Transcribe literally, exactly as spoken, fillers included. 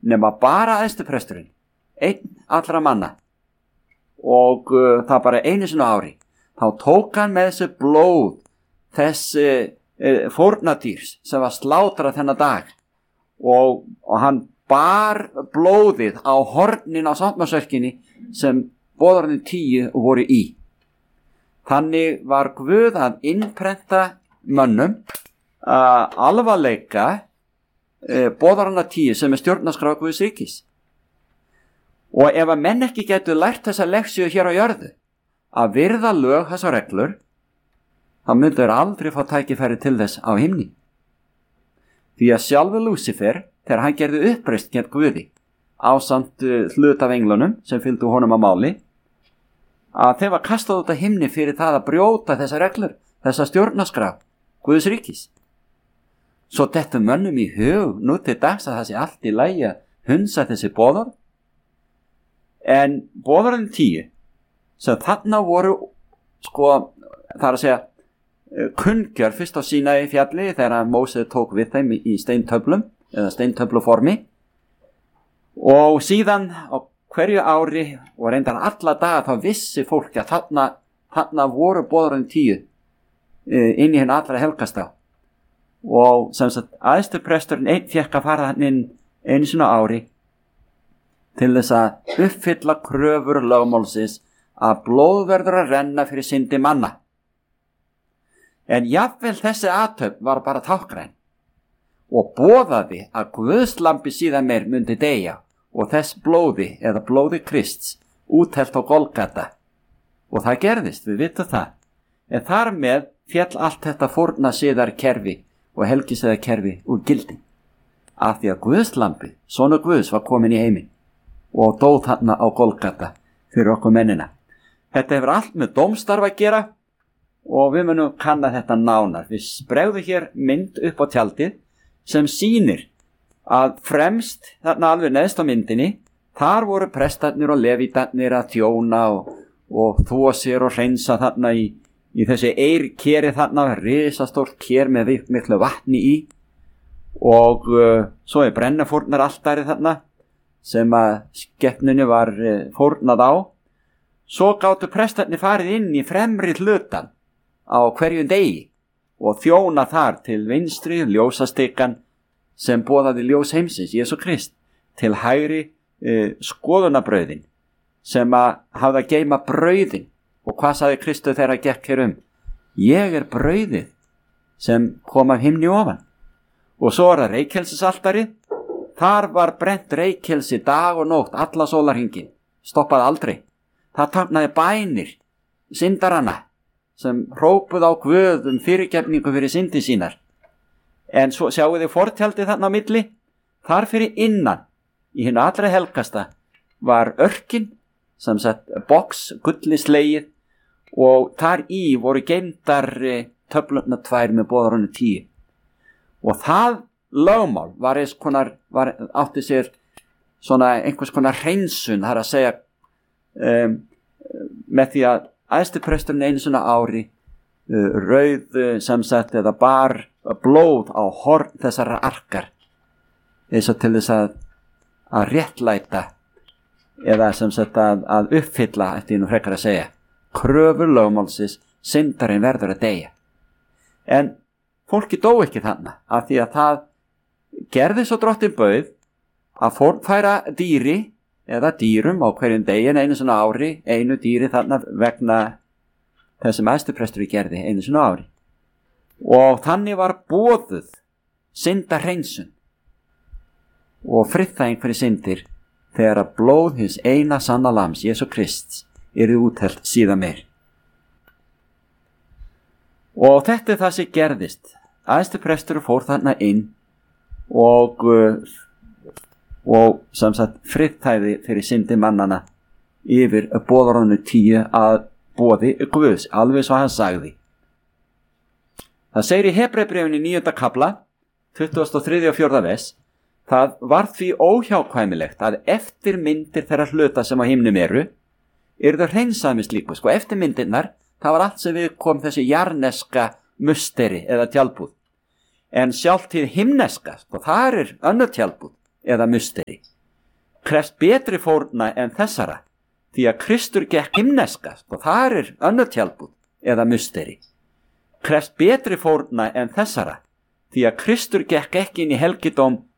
nema bara æðstipresturinn, einn allra manna, og uh, það bara einu sinni á ári, þá tók hann með þessu blóð þess uh, uh, fórnadýrs sem var slátrað þennan dag, og, og hann bar blóðið á hornin á sáttmálsörkinni sem boðorðin tíu voru í. Þannig var Guð að innprenta mönnum uh, alvarleika uh, boðorðina tíu sem er stjórnarskrá Guðs ríkis. Og ef að menn ekki getur lært þessa leksíu hér á jörðu, að virða lög þessar reglur, þá myndu þeir aldrei fá tækifæri til þess á himni. Því að sjálfur Lúsifer, þegar hann gerði uppreist gegn Guði, ásamt uh, hlut af englunum sem fylgdu honum að máli, að þeir var kastað út af himni fyrir það að brjóta þessar reglur, þessa stjórnarskrá Guðs ríkis. Svo dettur mönnum í hug nú til dags að það sé allt í lagi að hunsa þessi boðorð. En boðorðin tíu, sem þarna voru, sko, það er að segja, kunngjör fyrst á Sínaí fjalli þegar Móse tók við þeim í steintöflum, eða steintöfluformi, og síðan á hverju ári og reyndar alla daga þá vissi fólk að þarna, þarna voru boðorðin tíu inn í henni allra helgastá. Og sem sagt, æðstipresturinn einn fékk að fara hann inn einu sinni á ári til þess að uppfylla kröfur lögmálsins að blóð verður að renna fyrir syndi manna. En jafnvel þessi athöfn var bara táknræn og boðaði að Guðs lambi síðan meir myndi deyja og þess blóði eða blóði Krists úthellt á Golgata. Og það gerðist, við vitum það. En þar með féll allt þetta fórna siðar kerfi og helgisiðar kerfi úr gildi. Af því að Guðs lambi, sonur Guðs, var komin í heiminn og dóð þarna á Golgata fyrir okkur mennina. Þetta hefur allt með dómstarf að gera og við munum kanna þetta nánar. Við bregðum hér mynd upp á tjaldið sem sýnir að fremst þarna alveg neðst á myndinni, þar voru prestarnir og levítarnir að þjóna og, og þvo sér og hreinsa þarna í, í þessi eirkeri þarna, risastórt ker með miklu vatni í, og uh, svo er brennafórnar altarið þarna sem að skepnunni var uh, fórnað á. Svo gátu prestarnir farið inn í fremri hlutan á hverjum degi og þjóna þar til vinstri ljósastikan sem boðaði ljós heimsins, Jesú Krist, til hægri uh, skoðunabrauðin sem að hafði að geyma brauðin. Og hvað sagði Kristur þegar að gekk hér um? Ég er brauðið sem kom af himni ofan. Og svo er það reykelsisaltarið. Þar var brent reykelsi dag og nótt, alla sólarhringin, stoppaði aldrei. Það táknaði bænir syndarana sem hrópuð á Guð um fyrirgefningu fyrir syndi sínar. En svo sjáu þið fortjaldið þarna á milli, þar fyrir innan, í hinu allra helgasta, var örkin, sem sett box, gullislegið, og þar í voru geymdar töflurnar tvær með boðorðinu tíu. Og það lögmál var eins konar, var, átti sér svona einhvers konar hreinsun, það er að segja, um, með því að æðstipresturinn einu svona ári uh, rauð uh, sem sagt eða bar blóð á horn þessara arkar eins og til þess að, að réttlæta eða sem sagt að, að uppfylla, eftir nú frekar að segja, kröfur lögmálsins, syndarinn verður að deyja. En fólki dó ekki þarna, af því að það gerði svo drottin bauð að fórnfæra dýri eða dýrum á hverjum degin einu svona ári, einu dýri þarna vegna þess sem æðstiprestur gerði einu svona ári. Og þannig var boðuð syndahreinsun og friðþæging fyrir syndir þegar að blóð hins eina sanna lams, Jesú Krists, yrði úthellt síðan meir. Og þetta er það sem gerðist. Æðstiprestur fór þarna inn og, og sem sagt friðþægði fyrir syndi mannana yfir boðorðinu tíu að boði Guðs, alveg svo hann sagði. Það segir í Hebreubréfinu níunda kafla, tuttugasta og þriðja og fjórða vers, það var því óhjákvæmilegt að eftirmyndir þeirra hluta sem á himnum eru, yrðu hreinsaði með slíku. Sko eftirmyndirnar, það var allt sem við kom þessi jarneska musteri eða tjaldbúð. En sjálft hið himneska, sko þar er önnur tjaldbúð eða musteri. krefst betri fórna en þessara, því að Kristur gekk himneska, og þar er önnur tjaldbúð eða musteri. Krefst betri fórna en þessara, því að Kristur gekk ekki inn í helgidóm